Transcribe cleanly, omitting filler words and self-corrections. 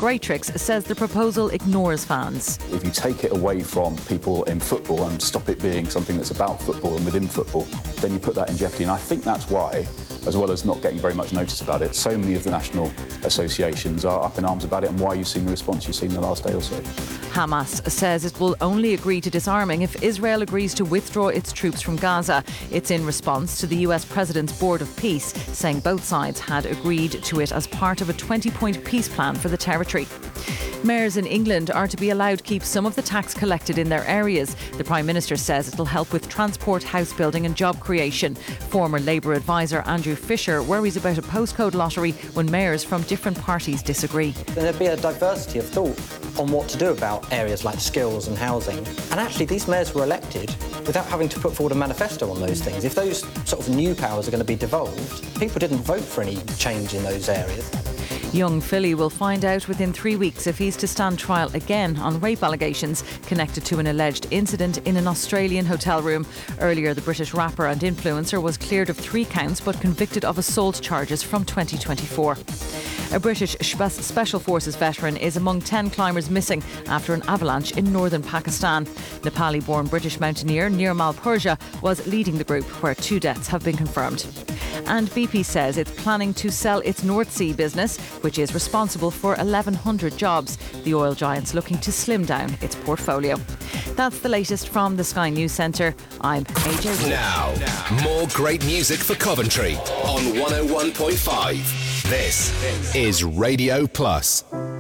Greatrix says the proposal ignores fans. If you take it away from people in football and stop it being something that's about football and within football, then you put that in jeopardy. And I think that's why, as well as not getting very much notice about it, so many of the national associations are up in arms about it, and why you've seen the response you've seen in the last day or so. Hamas says it will only agree to disarming if Israel agrees to withdraw its troops from Gaza. It's in response to the US President's Board of Peace saying both sides had agreed to it as part of a 20-point peace plan for the territory. Mayors in England are to be allowed to keep some of the tax collected in their areas. The Prime Minister says it will help with transport, house building and job creation. Former Labour advisor Andrew Fisher worries about a postcode lottery when mayors from different parties disagree. There'd be a diversity of thought on what to do about areas like skills and housing. And actually, these mayors were elected without having to put forward a manifesto on those things. If those sort of new powers are going to be devolved, people didn't vote for any change in those areas. Young Philly will find out within 3 weeks if he's to stand trial again on rape allegations connected to an alleged incident in an Australian hotel room. Earlier, the British rapper and influencer was cleared of 3 counts but convicted of assault charges from 2024. A British Special Forces veteran is among 10 climbers missing after an avalanche in northern Pakistan. Nepali-born British mountaineer Nirmal Purja was leading the group, where 2 deaths have been confirmed. And BP says it's planning to sell its North Sea business, which is responsible for 1,100 jobs. The oil giant's looking to slim down its portfolio. That's the latest from the Sky News Centre. I'm AJ Wolf. Now, more great music for Coventry on 101.5. This is Radio Plus.